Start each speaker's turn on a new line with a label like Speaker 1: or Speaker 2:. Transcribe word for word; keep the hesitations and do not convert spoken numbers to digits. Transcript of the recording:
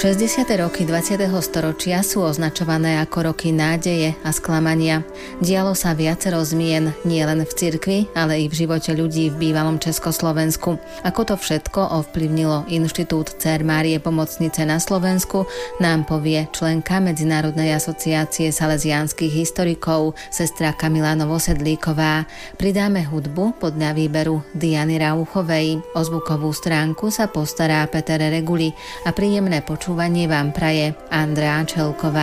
Speaker 1: šesťdesiate roky dvadsiateho storočia sú označované ako roky nádeje a sklamania. Dialo sa viacero zmien, nielen v cirkvi, ale i v živote ľudí v bývalom Československu. Ako to všetko ovplyvnilo Inštitút Dcér Márie Pomocnice na Slovensku, nám povie členka Medzinárodnej asociácie salesiánskych historikov, sestra Kamila Novosedlíková. Pridáme hudbu podľa výberu Diany Rauchovej. O zvukovú stránku sa postará Peter Reguli a príjemné počúvanie vám praje Andrea Čelková.